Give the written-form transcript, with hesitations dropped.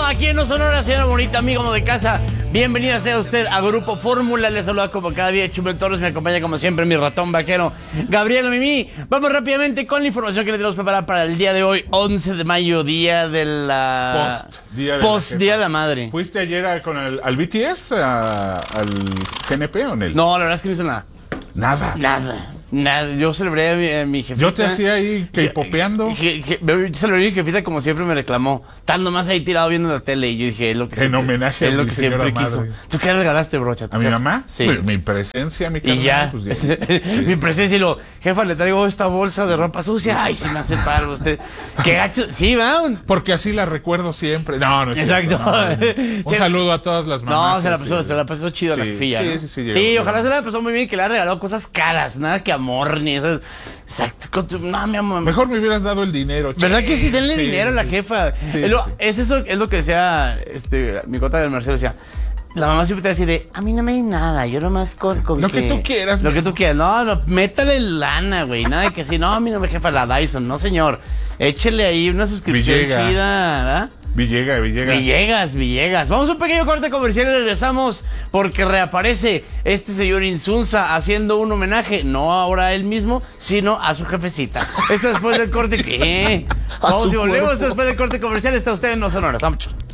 aquí en No Sonora, señora bonita, amigo de casa. Bienvenida sea usted a Grupo Fórmula. Les saluda como cada día Chumel Torres. Me acompaña como siempre mi ratón vaquero, Gabriel Mimi. Vamos rápidamente con la información que le tenemos preparada para el día de hoy, 11 de mayo, día de la... Post-Día de la Madre. ¿Fuiste ayer al BTS, al GNP o no? No, la verdad es que no hizo nada. Nada, yo celebré a mi jefita. Yo te hacía ahí K-popeando. Yo celebré a mi jefita como siempre me reclamó. Estando más ahí tirado viendo la tele. Y yo dije, es lo que siempre, homenaje es a lo mi que siempre señora quiso. madre. ¿Tú qué le regalaste, brocha? ¿A mi mamá? Sí. Mi presencia, mi carnal. Y ya. Pues sí. Mi presencia y lo, jefa, le traigo esta bolsa de ropa sucia. Ay, si me hace paro usted. Qué gacho. Sí, va. Porque así la recuerdo siempre. No es Exacto. cierto, no. Un saludo a todas las mamás. No, se la pasó chido la jefilla. Sí, ojalá se la pasó muy bien, que le ha regalado cosas caras. Nada que amor ni esas. Exacto. No, mi amor. Mejor me hubieras dado el dinero. ¿Verdad que sí? Denle dinero a la jefa. Sí, es lo que decía mi cota del Marcelo. Decía, la mamá siempre te decía de, a mí no me hay nada, yo nomás con lo que tú quieras. Lo que tú quieras. No, métale lana, güey. Nada de que sí, no, mi nombre jefa, la Dyson. No, señor. Échele ahí una suscripción chida, ¿verdad? Villegas. Vamos a un pequeño corte comercial y regresamos porque reaparece este señor Insunza haciendo un homenaje, no ahora a él mismo, sino a su jefecita. Esto después del corte, ¿qué? Vamos y volvemos después del corte comercial. Está usted en No Sonora. Vamos.